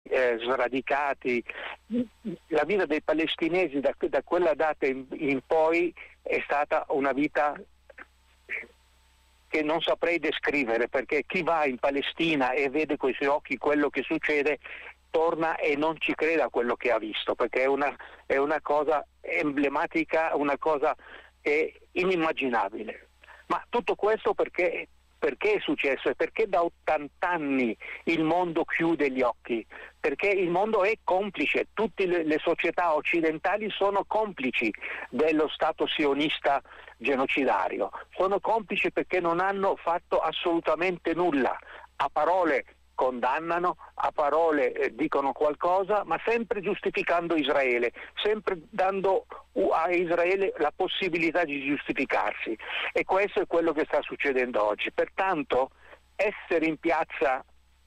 sradicati. La vita dei palestinesi da quella data in poi è stata una vita che non saprei descrivere, perché chi va in Palestina e vede coi suoi occhi quello che succede torna e non ci crede a quello che ha visto, perché è una cosa emblematica, una cosa inimmaginabile. Ma tutto questo perché è successo e perché da 80 anni il mondo chiude gli occhi, perché il mondo è complice, tutte le società occidentali sono complici dello Stato sionista genocidario, sono complici perché non hanno fatto assolutamente nulla, a parole condannano, a parole dicono qualcosa, ma sempre giustificando Israele, sempre dando a Israele la possibilità di giustificarsi, e questo è quello che sta succedendo oggi. Pertanto essere in piazza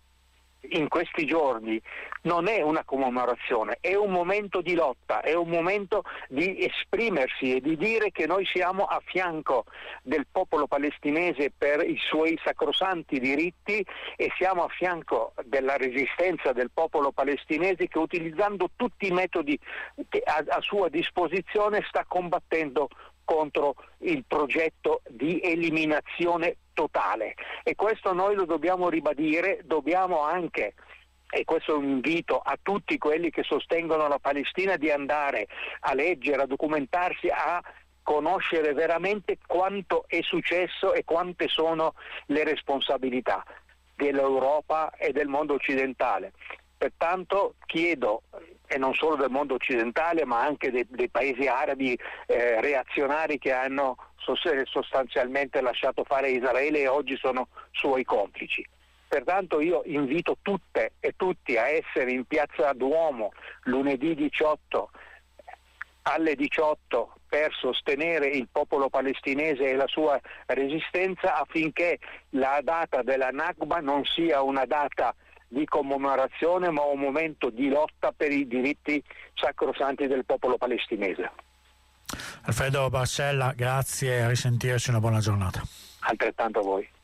in questi giorni non è una commemorazione, è un momento di lotta, è un momento di esprimersi e di dire che noi siamo a fianco del popolo palestinese per i suoi sacrosanti diritti e siamo a fianco della resistenza del popolo palestinese che, utilizzando tutti i metodi a sua disposizione, sta combattendo contro il progetto di eliminazione totale, e questo noi lo dobbiamo ribadire. Dobbiamo anche, e questo è un invito a tutti quelli che sostengono la Palestina, di andare a leggere, a documentarsi, a conoscere veramente quanto è successo e quante sono le responsabilità dell'Europa e del mondo occidentale. Pertanto chiedo, e non solo del mondo occidentale ma anche dei paesi arabi reazionari che hanno sostanzialmente lasciato fare Israele e oggi sono suoi complici. Pertanto io invito tutte e tutti a essere in piazza Duomo lunedì 18 alle 18 per sostenere il popolo palestinese e la sua resistenza, affinché la data della Nakba non sia una data di commemorazione ma un momento di lotta per i diritti sacrosanti del popolo palestinese. Alfredo Barcella, grazie, a risentirci, una buona giornata. Altrettanto a voi.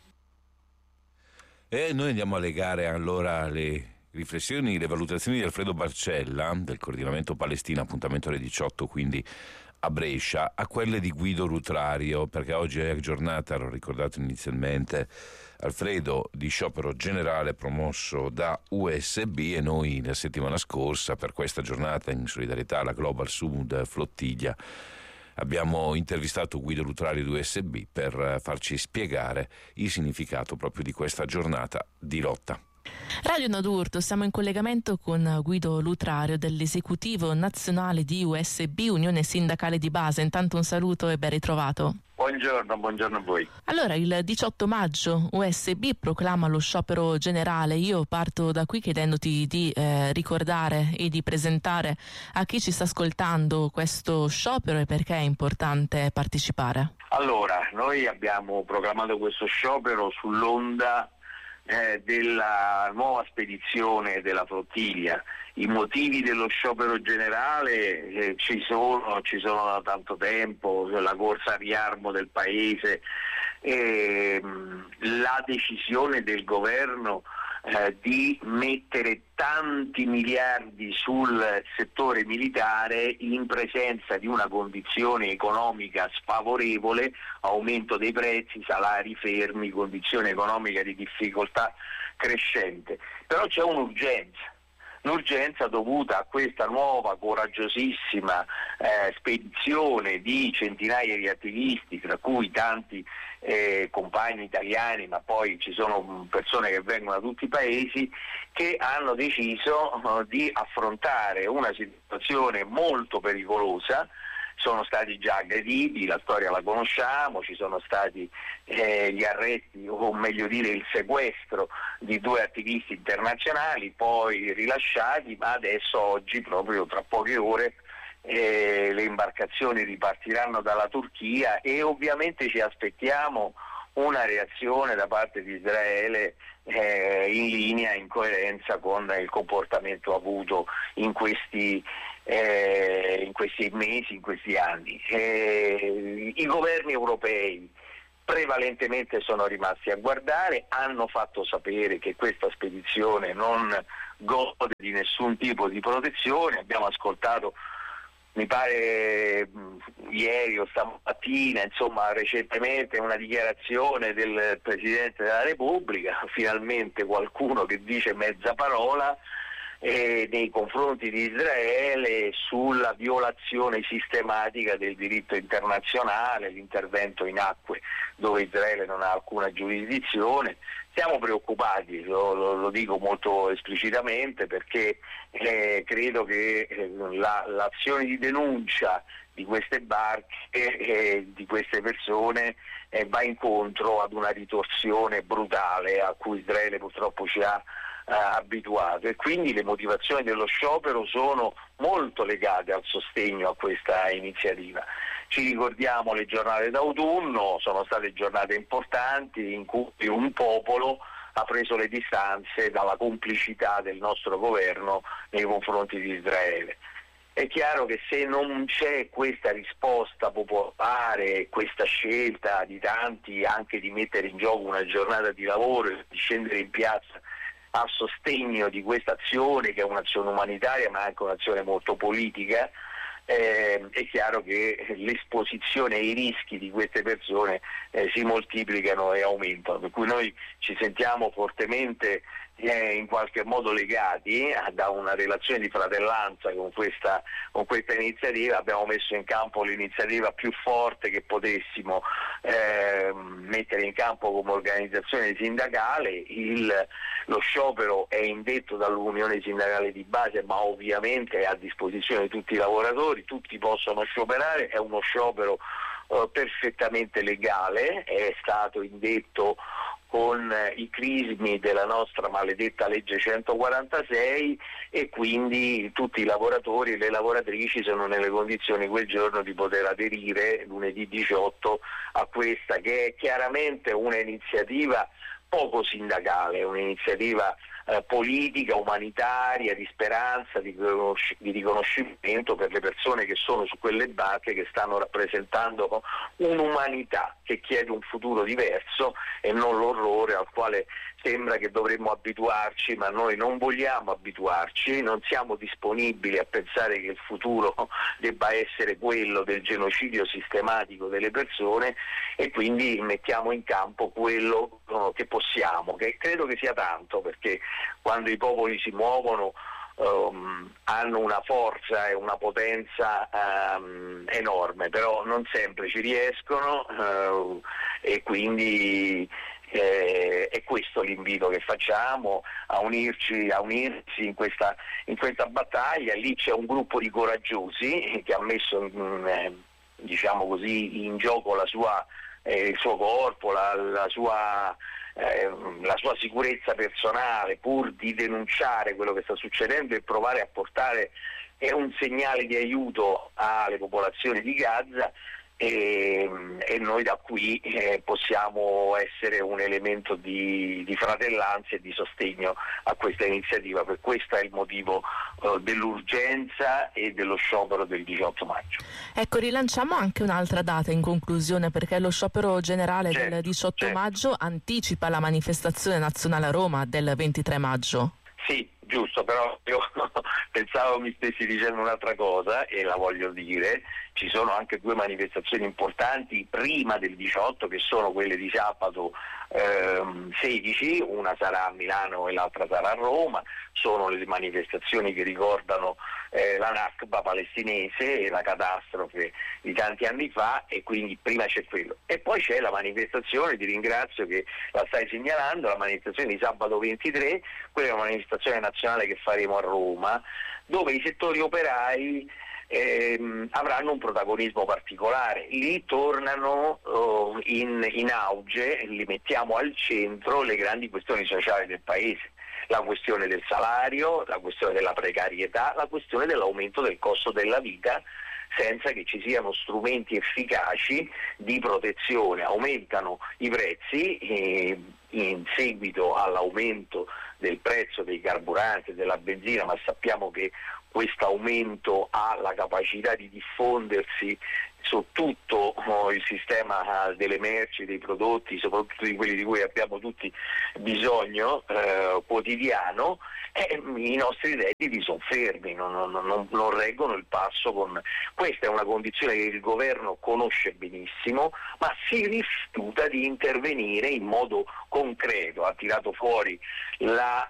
E noi andiamo a legare allora le riflessioni, le valutazioni di Alfredo Barcella del coordinamento Palestina, appuntamento alle 18 quindi a Brescia, a quelle di Guido Lutrario, perché oggi è giornata, l'ho ricordato inizialmente Alfredo, di sciopero generale promosso da USB, e noi la settimana scorsa, per questa giornata in solidarietà alla Global Sud Flottiglia, abbiamo intervistato Guido Lutrario di USB per farci spiegare il significato proprio di questa giornata di lotta. Radio Nodurto, siamo in collegamento con Guido Lutrario dell'esecutivo nazionale di USB, Unione Sindacale di Base. Intanto un saluto e ben ritrovato. Buongiorno a voi. Allora, il 18 maggio USB proclama lo sciopero generale. Io parto da qui chiedendoti di ricordare e di presentare a chi ci sta ascoltando questo sciopero e perché è importante partecipare. Allora, noi abbiamo proclamato questo sciopero sull'onda della nuova spedizione della flottiglia. I motivi dello sciopero generale ci sono da tanto tempo, la corsa a riarmo del paese, la decisione del governo di mettere tanti miliardi sul settore militare in presenza di una condizione economica sfavorevole, aumento dei prezzi, salari fermi, condizione economica di difficoltà crescente. Però c'è un'urgenza dovuta a questa nuova coraggiosissima spedizione di centinaia di attivisti, tra cui tanti compagni italiani, ma poi ci sono persone che vengono da tutti i paesi, che hanno deciso di affrontare una situazione molto pericolosa. Sono stati già aggrediti, la storia la conosciamo, ci sono stati gli arresti, o meglio dire il sequestro di 2 attivisti internazionali, poi rilasciati, ma adesso oggi, proprio tra poche ore, le imbarcazioni ripartiranno dalla Turchia e ovviamente ci aspettiamo una reazione da parte di Israele in linea, in coerenza con il comportamento avuto in questi mesi, in questi anni. I governi europei prevalentemente sono rimasti a guardare, hanno fatto sapere che questa spedizione non gode di nessun tipo di protezione. Abbiamo ascoltato, mi pare ieri o stamattina, insomma recentemente, una dichiarazione del Presidente della Repubblica, finalmente qualcuno che dice mezza parola nei confronti di Israele sulla violazione sistematica del diritto internazionale, l'intervento in acque dove Israele non ha alcuna giurisdizione. Siamo preoccupati, lo dico molto esplicitamente, perché credo che l'azione di denuncia di queste barche di queste persone va incontro ad una ritorsione brutale a cui Israele purtroppo ci ha abituato, e quindi le motivazioni dello sciopero sono molto legate al sostegno a questa iniziativa. Ci ricordiamo le giornate d'autunno, sono state giornate importanti in cui un popolo ha preso le distanze dalla complicità del nostro governo nei confronti di Israele. È chiaro che se non c'è questa risposta popolare, questa scelta di tanti anche di mettere in gioco una giornata di lavoro e di scendere in piazza a sostegno di questa azione, che è un'azione umanitaria ma anche un'azione molto politica, è chiaro che l'esposizione ai rischi di queste persone si moltiplicano e aumentano, per cui noi ci sentiamo fortemente in qualche modo legati da una relazione di fratellanza con questa iniziativa. Abbiamo messo in campo l'iniziativa più forte che potessimo mettere in campo come organizzazione sindacale. Lo sciopero è indetto dall'Unione Sindacale di base, ma ovviamente è a disposizione di tutti i lavoratori, tutti possono scioperare, è uno sciopero perfettamente legale, è stato indetto con i crismi della nostra maledetta legge 146, e quindi tutti i lavoratori e le lavoratrici sono nelle condizioni quel giorno di poter aderire lunedì 18 a questa, che è chiaramente un'iniziativa poco sindacale, un'iniziativa politica, umanitaria, di speranza, di riconoscimento per le persone che sono su quelle barche, che stanno rappresentando un'umanità che chiede un futuro diverso e non l'orrore al quale sembra che dovremmo abituarci, ma noi non vogliamo abituarci, non siamo disponibili a pensare che il futuro debba essere quello del genocidio sistematico delle persone, e quindi mettiamo in campo quello che possiamo, che credo che sia tanto, perché quando i popoli si muovono hanno una forza e una potenza enorme, però non sempre ci riescono, e quindi è questo l'invito che facciamo, a unirsi in questa battaglia. Lì c'è un gruppo di coraggiosi che ha messo diciamo così in gioco il suo corpo, la sua sicurezza personale, pur di denunciare quello che sta succedendo e provare a portare un segnale di aiuto alle popolazioni di Gaza, e noi da qui possiamo essere un elemento di fratellanza e di sostegno a questa iniziativa. Per questo è il motivo dell'urgenza e dello sciopero del 18 maggio. Ecco, rilanciamo anche un'altra data in conclusione, perché lo sciopero generale del 18 maggio anticipa la manifestazione nazionale a Roma del 23 maggio. Sì, giusto, però io pensavo mi stessi dicendo un'altra cosa e la voglio dire. Ci sono anche due manifestazioni importanti prima del 18, che sono quelle di sabato 16, una sarà a Milano e l'altra sarà a Roma. Sono le manifestazioni che ricordano la Nakba palestinese e la catastrofe di tanti anni fa, e quindi prima c'è quello. E poi c'è la manifestazione, ti ringrazio che la stai segnalando, la manifestazione di sabato 23, quella è una manifestazione nazionale che faremo a Roma, dove i settori operai avranno un protagonismo particolare. Lì tornano in auge, li mettiamo al centro le grandi questioni sociali del paese, la questione del salario, la questione della precarietà, la questione dell'aumento del costo della vita, senza che ci siano strumenti efficaci di protezione. Aumentano i prezzi in seguito all'aumento del prezzo dei carburanti e della benzina, ma sappiamo che questo aumento ha la capacità di diffondersi su tutto il sistema delle merci, dei prodotti, soprattutto di quelli di cui abbiamo tutti bisogno quotidiano, i nostri redditi sono fermi, non reggono il passo con... Questa è una condizione che il governo conosce benissimo, ma si rifiuta di intervenire in modo concreto. Ha tirato fuori la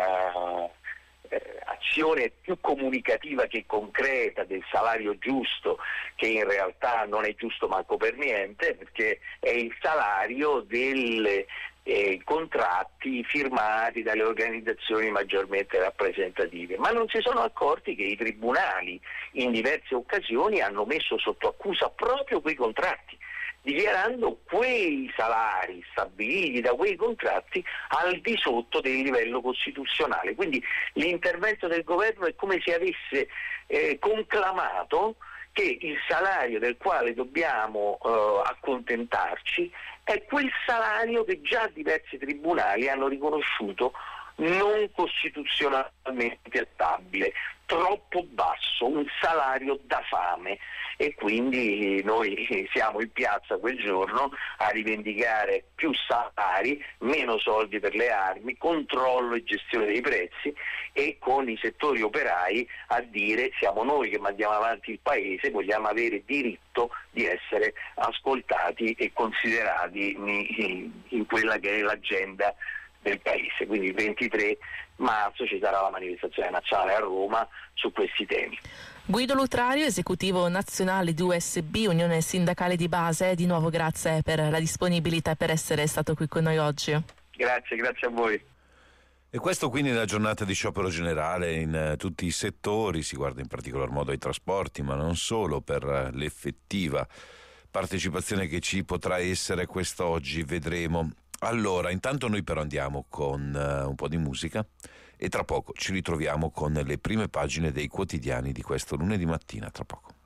azione più comunicativa che concreta del salario giusto, che in realtà non è giusto manco per niente, perché è il salario dei contratti firmati dalle organizzazioni maggiormente rappresentative, ma non si sono accorti che i tribunali in diverse occasioni hanno messo sotto accusa proprio quei contratti, dichiarando quei salari stabiliti da quei contratti al di sotto del livello costituzionale. Quindi l'intervento del governo è come se avesse conclamato che il salario del quale dobbiamo accontentarci è quel salario che già diversi tribunali hanno riconosciuto non costituzionalmente stabile, troppo basso, un salario da fame, e quindi noi siamo in piazza quel giorno a rivendicare più salari, meno soldi per le armi, controllo e gestione dei prezzi, e con i settori operai a dire: siamo noi che mandiamo avanti il paese, vogliamo avere diritto di essere ascoltati e considerati in quella che è l'agenda del paese. Quindi il 23 marzo ci sarà la manifestazione nazionale a Roma su questi temi. Guido Lutrario, esecutivo nazionale di USB, Unione Sindacale di Base, di nuovo grazie per la disponibilità e per essere stato qui con noi oggi. Grazie a voi. E questo quindi nella giornata di sciopero generale in tutti i settori, si guarda in particolar modo ai trasporti, ma non solo, per l'effettiva partecipazione che ci potrà essere quest'oggi, vedremo. Allora, intanto noi però andiamo con un po' di musica e tra poco ci ritroviamo con le prime pagine dei quotidiani di questo lunedì mattina, tra poco.